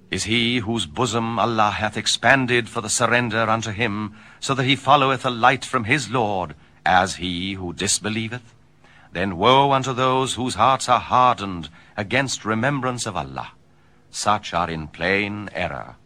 is he whose bosom Allah hath expanded for the surrender unto him, so that he followeth a light from his Lord, as he who disbelieveth? Then woe unto those whose hearts are hardened against remembrance of Allah. Such are in plain error.